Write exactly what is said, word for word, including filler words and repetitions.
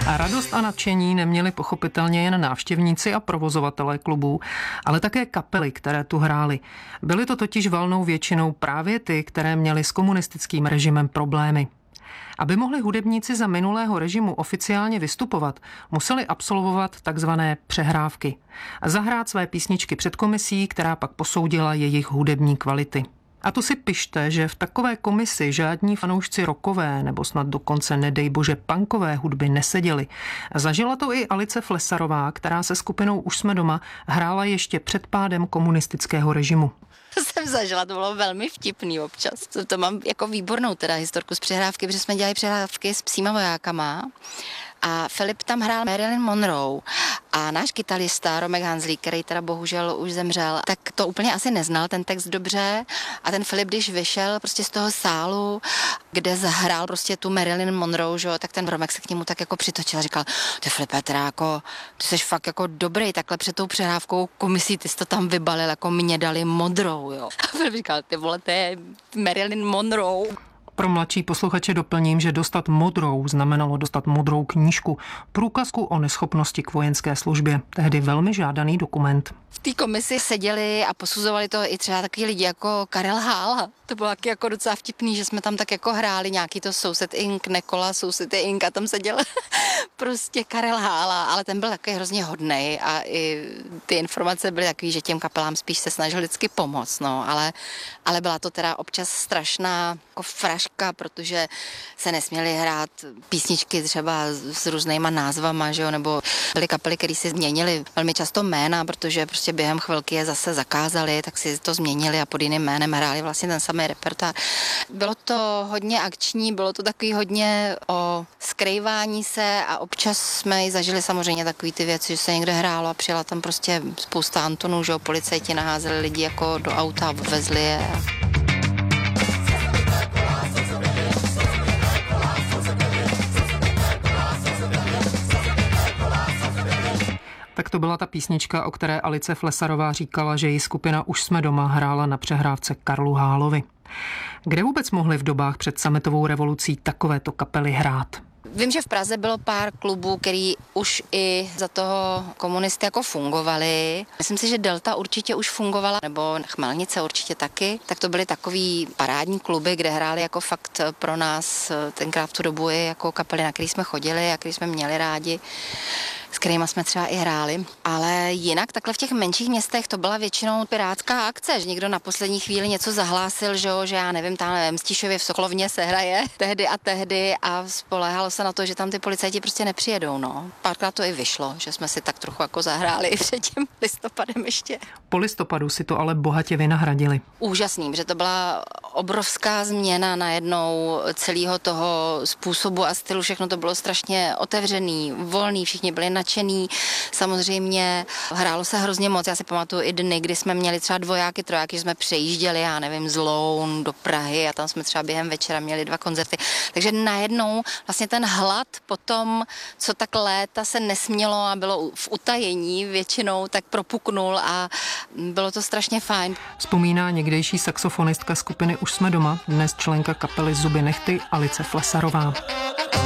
A radost a nadšení neměli pochopitelně jen návštěvníci a provozovatelé klubů, ale také kapely, které tu hrály. Byly to totiž valnou většinou právě ty, které měly s komunistickým režimem problémy. Aby mohli hudebníci za minulého režimu oficiálně vystupovat, museli absolvovat takzvané přehrávky a zahrát své písničky před komisí, která pak posoudila jejich hudební kvality. A to si pište, že v takové komisi žádní fanoušci rockové nebo snad dokonce nedej bože punkové hudby neseděli. Zažila to i Alice Flesarová, která se skupinou Už jsme doma hrála ještě před pádem komunistického režimu. To jsem zažila, to bylo velmi vtipný občas. To, to mám jako výbornou teda historku z přehrávky, protože jsme dělali přehrávky s Psíma vojákama a Filip tam hrál Marilyn Monroe a náš kytarista Romek Hanzlík, který teda bohužel už zemřel, tak to úplně asi neznal ten text dobře a ten Filip, když vyšel prostě z toho sálu, kde zahrál prostě tu Marilyn Monroe, že, tak ten Romek se k němu tak jako přitočil a říkal, ty Filipe, teda jako, ty jsi fakt jako dobrý, takhle před tou přehrávkou komisí, ty jsi to tam vybalil, jako mě dali modrou, jo. A Filip říkal, ty vole, to je Marilyn Monroe. Pro mladší posluchače doplním, že dostat modrou znamenalo dostat modrou knížku, průkazku o neschopnosti k vojenské službě, tehdy velmi žádaný dokument. V té komisi seděli a posuzovali to i třeba takový lidi jako Karel Hála. To bylo taky jako docela vtipný, že jsme tam tak jako hráli nějaký to Soused Ink, Nekola, Soused Ink a tam seděl prostě Karel Hála, ale ten byl takový hrozně hodnej a i ty informace byly takový, že těm kapelám spíš se snažil vždycky pomoct, no, ale, ale byla to teda občas strašná jako fraška, protože se nesměly hrát písničky třeba s různýma názvama, že jo, nebo byly kapely, které si změnily velmi často jména, protože prostě během chvilky je zase zakázali, tak si to změnili a pod jiným jménem hráli vlastně ten samý repertoár. Bylo to hodně akční, bylo to takový hodně o skrývání se a občas jsme i zažili samozřejmě takový ty věci, že se někde hrálo a přijela tam prostě spousta Antonů, že jo, policajti naházeli lidi jako do auta a odvezli je. Tak to byla ta písnička, o které Alice Flesarová říkala, že její skupina Už jsme doma hrála na přehrávce Karlu Hálovi. Kde vůbec mohly v dobách před sametovou revolucí takovéto kapely hrát? Vím, že v Praze bylo pár klubů, který už i za toho komunisty jako fungovaly. Myslím si, že Delta určitě už fungovala, nebo Chmelnice určitě taky. Tak to byly takový parádní kluby, kde hráli jako fakt pro nás tenkrát v tu dobu i jako kapely, na který jsme chodili a který jsme měli rádi, s kterýma jsme třeba i hráli. Ale jinak takhle v těch menších městech to byla většinou pirátská akce, že někdo na poslední chvíli něco zahlásil, že, jo, že já nevím, tam v Mstišově v Sokolovně se hraje tehdy a tehdy a spoléhalo se na to, že tam ty policajti prostě nepřijedou. No. Párkrát to i vyšlo, že jsme si tak trochu jako zahráli i před tím listopadem ještě. Po listopadu si to ale bohatě vynahradili. Úžasný, že to byla obrovská změna najednou celého toho způsobu a stylu, všechno to bylo strašně otevřený, volný, všichni byli nadšený. Samozřejmě hrálo se hrozně moc. Já si pamatuju i dny, kdy jsme měli třeba dvojáky, trojáky, že jsme přejížděli, já nevím, z Loun do Prahy a tam jsme třeba během večera měli dva koncerty. Takže najednou vlastně ten hlad po tom, co tak léta se nesmělo a bylo v utajení většinou, tak propuknul a bylo to strašně fajn. Vzpomíná někdejší saxofonistka skupiny Už jsme doma, dnes členka kapely Zuby nehty Alice Flesarová.